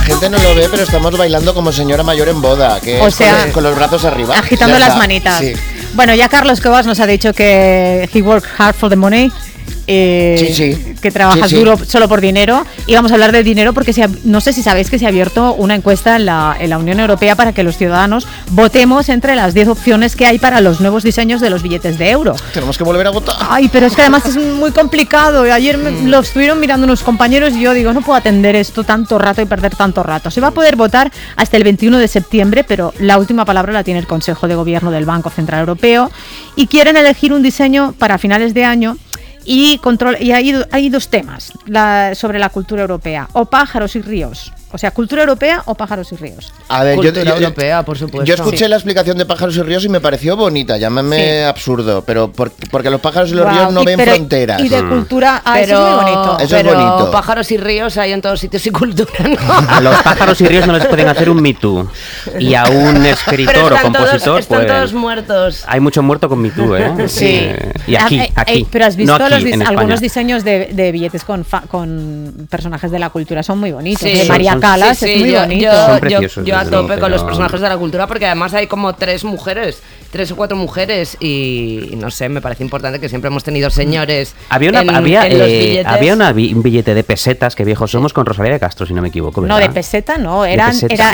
gente no lo ve, pero estamos bailando como señora mayor en boda, que o sea, con los brazos arriba. Agitando las manitas. Sí. Bueno, ya Carlos Cobas nos ha dicho que he worked hard for the money. Que trabajas duro solo por dinero, y vamos a hablar de dinero porque no sé si sabéis que se ha abierto una encuesta en la Unión Europea para que los ciudadanos votemos entre las 10 opciones que hay para los nuevos diseños de los billetes de euro. Tenemos que volver a votar. Ay, pero es que además es muy complicado. Ayer lo estuvieron mirando unos compañeros y yo digo, no puedo atender esto tanto rato y perder tanto rato. Se va a poder votar hasta el 21 de septiembre, pero la última palabra la tiene el Consejo de Gobierno del Banco Central Europeo, y quieren elegir un diseño para finales de año. Y hay dos temas sobre la cultura europea: o pájaros y ríos. O sea, cultura europea o pájaros y ríos. A ver, cultura europea, por supuesto. Yo escuché la explicación de pájaros y ríos y me pareció bonita, llámame absurdo, pero porque los pájaros y los ríos no ven fronteras. Y de cultura, pero, eso es muy bonito. Eso es bonito. Pájaros y ríos hay en todos sitios y cultura, ¿no? A los pájaros y ríos no les pueden hacer un Me Too. Y a un escritor o compositor, están todos muertos. Hay mucho muerto con Me Too, ¿eh? Sí. Y aquí. Pero has visto no aquí, algunos diseños de billetes con personajes de la cultura, son muy bonitos. Sí. De María Calas, es muy bonito. Yo a tope con los personajes de la cultura, porque además hay como 3 o 4 mujeres, y no sé, me parece importante que siempre hemos tenido señores. Había un billete de pesetas, que viejos somos, con Rosalía de Castro, si no me equivoco, ¿verdad? No, de peseta no, de pesetas.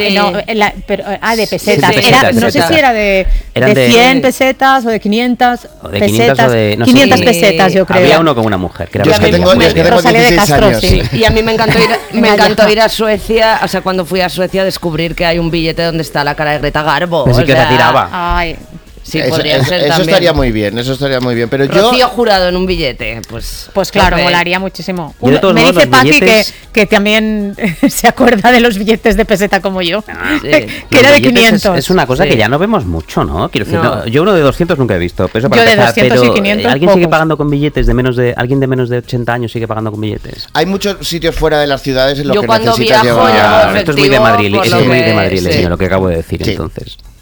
De pesetas. Sí, No sé si era de 100 pesetas o de 500 o de pesetas. 500 pesetas, yo creo. Había uno con una mujer, que era Rosalía de Castro, sí. Y a mí me encantó ir a Suecia, o sea, cuando fui a Suecia, descubrir que hay un billete donde está la cara de Greta Garbo. Pensé que la tiraba. Ay. Sí, podría ser eso también. estaría muy bien, pero Rocío Jurado en un billete, pues claro, molaría muchísimo. Me dice Paqui que también se acuerda de los billetes de peseta como yo, que era de 500. Es una cosa que ya no vemos mucho, ¿no? Quiero decir, yo uno de 200 nunca he visto, pero eso para yo empezar, de 200 y 500 ¿alguien sigue pagando con billetes alguien de menos de 80 años sigue pagando con billetes? Hay muchos sitios fuera de las ciudades en los que cuando necesitas viajo, llevar. Esto es muy de Madrid, sí. Lo que acabo de decir, entonces.